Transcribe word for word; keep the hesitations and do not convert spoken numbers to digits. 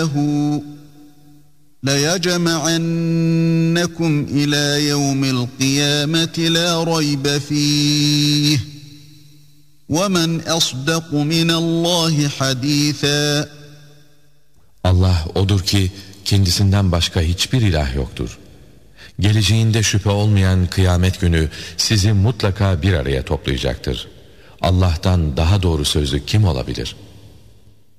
لَيَجْمَعَنَّكُمْ إِلَى يَوْمِ الْقِيَامَةِ لَا رَيْبَ فِيهِ وَمَنْ أَصْدَقُ مِنَ اللّٰهِ حَد۪يثًا. Allah odur ki kendisinden başka hiçbir ilah yoktur. Geleceğinde şüphe olmayan kıyamet günü sizi mutlaka bir araya toplayacaktır. Allah'tan daha doğru sözlü kim olabilir?